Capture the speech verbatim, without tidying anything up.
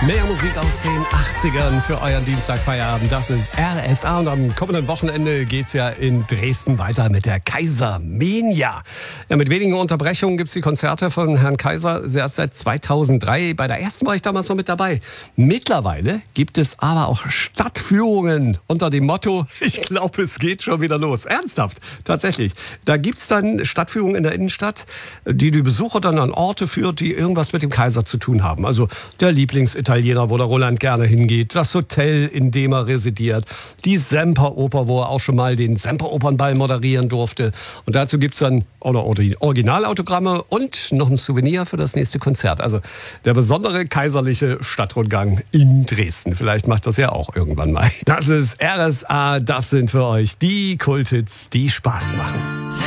Mehr Musik aus den achtzigern für euren Dienstagfeierabend. Das ist R S A und am kommenden Wochenende geht's ja in Dresden weiter mit der Kaisermania. Ja, mit wenigen Unterbrechungen gibt's die Konzerte von Herrn Kaiser erst seit zweitausenddrei. Bei der ersten war ich damals noch mit dabei. Mittlerweile gibt es aber auch Stadtführungen unter dem Motto, ich glaube, es geht schon wieder los. Ernsthaft, tatsächlich. Da gibt's dann Stadtführungen in der Innenstadt, die die Besucher dann an Orte führt, die irgendwas mit dem Kaiser zu tun haben. Also der Lieblingsitaliener, wo der Roland gerne hingeht, das Hotel, in dem er residiert, die Semperoper, wo er auch schon mal den Semperopernball moderieren durfte. Und dazu gibt's dann oder Originalautogramme und noch ein Souvenir für das nächste Konzert. Also der besondere kaiserliche Stadtrundgang in Dresden. Vielleicht macht das ja auch irgendwann mal. Das ist R S A, das sind für euch die Kulthits, die Spaß machen.